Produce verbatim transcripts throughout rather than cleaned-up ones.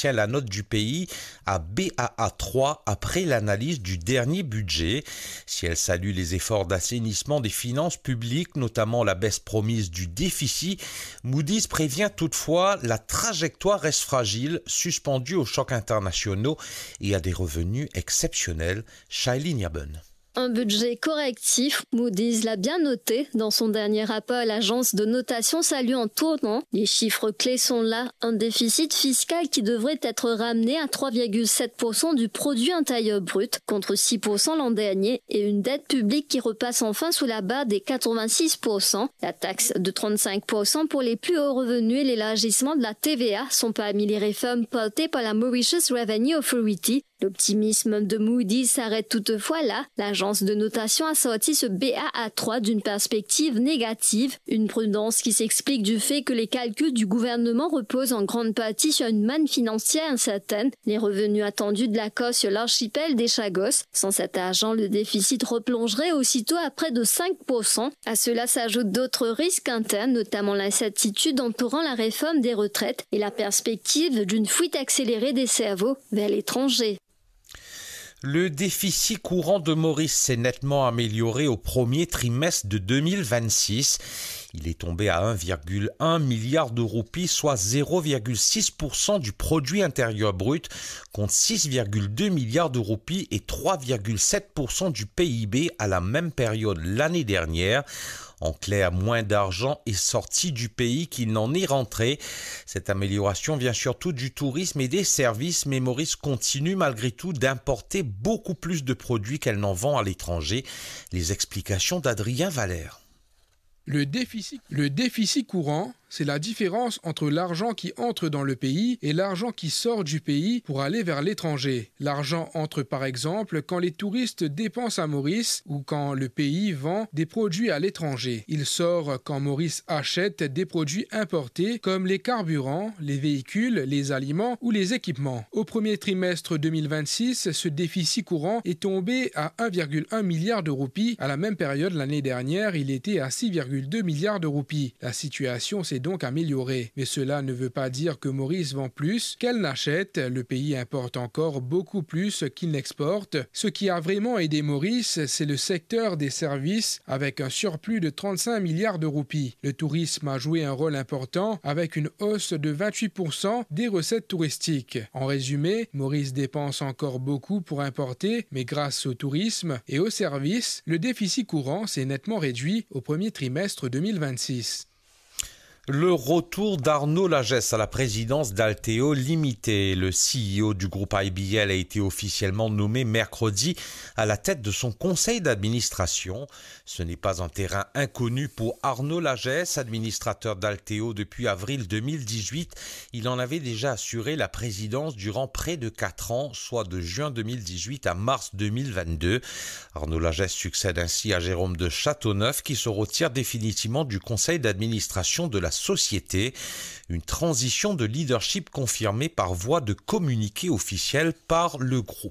maintient la note du pays à B A A trois après l'analyse du dernier budget. Si elle salue les efforts d'assainissement des finances publiques, notamment la baisse promise du déficit, Moody's prévient toutefois la trajectoire reste fragile, suspendue aux chocs internationaux et à des revenus exceptionnels. Shailene Yabun. Un budget correctif, Moody's l'a bien noté. Dans son dernier rapport, l'agence de notation salue en tournant. Les chiffres clés sont là. Un déficit fiscal qui devrait être ramené à trois virgule sept pour cent du produit intérieur brut contre six pour cent l'an dernier et une dette publique qui repasse enfin sous la barre des quatre-vingt-six pour cent. La taxe de trente-cinq pour cent pour les plus hauts revenus et l'élargissement de la T V A sont parmi les réformes portées par la Mauritius Revenue Authority. L'optimisme de Moody's s'arrête toutefois là. L'agence de notation a sorti ce B A A trois d'une perspective négative, une prudence qui s'explique du fait que les calculs du gouvernement reposent en grande partie sur une manne financière incertaine, les revenus attendus de l'accord sur l'archipel des Chagos. Sans cet argent, le déficit replongerait aussitôt à près de cinq pour cent. À cela s'ajoutent d'autres risques internes, notamment l'incertitude entourant la réforme des retraites et la perspective d'une fuite accélérée des cerveaux vers l'étranger. Le déficit courant de Maurice s'est nettement amélioré au premier trimestre de deux mille vingt-six. Il est tombé à un virgule un milliard de roupies, soit zéro virgule six pour cent du produit intérieur brut, contre six virgule deux milliards de roupies et trois virgule sept pour cent du P I B à la même période l'année dernière. En clair, moins d'argent est sorti du pays qu'il n'en est rentré. Cette amélioration vient surtout du tourisme et des services, mais Maurice continue malgré tout d'importer beaucoup plus de produits qu'elle n'en vend à l'étranger. Les explications d'Adrien Valère. Le déficit, le déficit courant, c'est la différence entre l'argent qui entre dans le pays et l'argent qui sort du pays pour aller vers l'étranger. L'argent entre par exemple quand les touristes dépensent à Maurice ou quand le pays vend des produits à l'étranger. Il sort quand Maurice achète des produits importés comme les carburants, les véhicules, les aliments ou les équipements. Au premier trimestre deux mille vingt-six, ce déficit courant est tombé à un virgule un milliard de roupies. À la même période l'année dernière, il était à six virgule deux milliards de roupies. La situation s'est donc améliorée. Mais cela ne veut pas dire que Maurice vend plus qu'elle n'achète. Le pays importe encore beaucoup plus qu'il n'exporte. Ce qui a vraiment aidé Maurice, c'est le secteur des services avec un surplus de trente-cinq milliards de roupies. Le tourisme a joué un rôle important avec une hausse de vingt-huit pour cent des recettes touristiques. En résumé, Maurice dépense encore beaucoup pour importer, mais grâce au tourisme et aux services, le déficit courant s'est nettement réduit au premier trimestre deux mille vingt-six. Le retour d'Arnaud Lagesse à la présidence d'Altéo Limited. Le C E O du groupe I B L a été officiellement nommé mercredi à la tête de son conseil d'administration. Ce n'est pas un terrain inconnu pour Arnaud Lagesse, administrateur d'Altéo depuis avril deux mille dix-huit. Il en avait déjà assuré la présidence durant près de quatre ans, soit de juin deux mille dix-huit à mars deux mille vingt-deux. Arnaud Lagesse succède ainsi à Jérôme de Châteauneuf qui se retire définitivement du conseil d'administration de la société, une transition de leadership confirmée par voie de communiqué officiel par le groupe.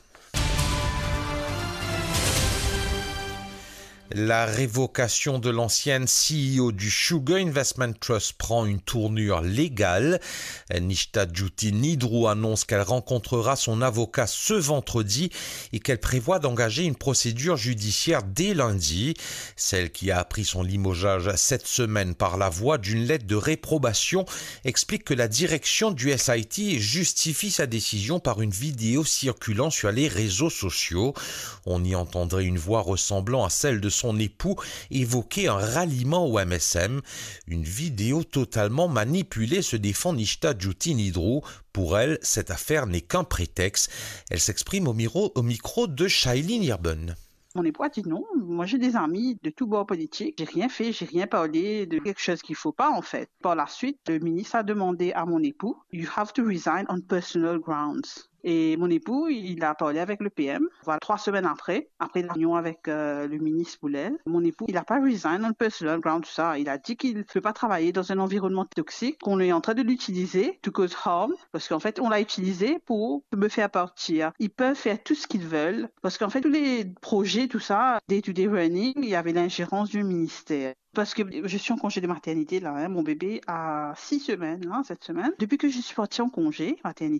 La révocation de l'ancienne C E O du Sugar Investment Trust prend une tournure légale. Nishta Djuti Nidrou annonce qu'elle rencontrera son avocat ce vendredi et qu'elle prévoit d'engager une procédure judiciaire dès lundi. Celle qui a appris son limogeage cette semaine par la voie d'une lettre de réprobation explique que la direction du S I T justifie sa décision par une vidéo circulant sur les réseaux sociaux. On y entendrait une voix ressemblant à celle de son époux évoquer un ralliement au M S M. Une vidéo totalement manipulée, se défend Nishta Djuti Nidrou. Pour elle, cette affaire n'est qu'un prétexte. Elle s'exprime au, micro, au micro de Shailene Yabun. Mon époux a dit non. Moi, j'ai des amis de tout bord politique. J'ai rien fait, j'ai rien parlé de quelque chose qu'il faut pas, en fait. Par la suite, le ministre a demandé à mon époux, you have to resign on personal grounds. Et mon époux, il a parlé avec le P M. Voilà, trois semaines après, après la réunion avec euh, le ministre Boulel, mon époux, il n'a pas resign on personal ground, tout ça. Il a dit qu'il ne peut pas travailler dans un environnement toxique, qu'on est en train de l'utiliser to cause harm, parce qu'en fait, on l'a utilisé pour me faire partir. Ils peuvent faire tout ce qu'ils veulent, parce qu'en fait, tous les projets, tout ça, day-to-day running, il y avait l'ingérence du ministère. Parce que je suis en congé de maternité, là, hein. Mon bébé a six semaines, là, cette semaine. Depuis que je suis partie en congé maternité,